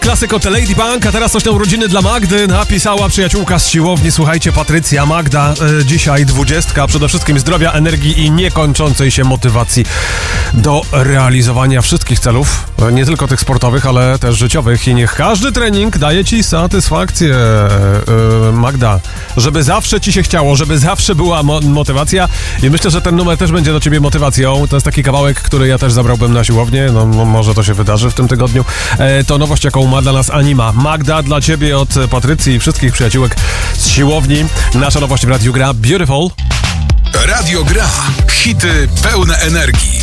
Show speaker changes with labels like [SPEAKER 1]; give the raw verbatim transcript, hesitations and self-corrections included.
[SPEAKER 1] Klasyk od Lady Punk, a teraz coś na urodziny dla Magdy napisała przyjaciółka z siłowni. Słuchajcie, Patrycja, Magda, e, dzisiaj dwudziestka, przede wszystkim zdrowia, energii i niekończącej się motywacji do realizowania wszystkich celów, e, nie tylko tych sportowych, ale też życiowych i niech każdy trening daje ci satysfakcję, e, Magda, żeby zawsze ci się chciało, żeby zawsze była mo- motywacja i myślę, że ten numer też będzie do ciebie motywacją. To jest taki kawałek, który ja też zabrałbym na siłownię, no, no może to się wydarzy w tym tygodniu. E, to nowość, jaką ma dla nas Anima. Magda, dla ciebie od Patrycji i wszystkich przyjaciółek z siłowni. Nasza nowość w Radiu Gra, Beautiful.
[SPEAKER 2] Radio Gra. Hity pełne energii.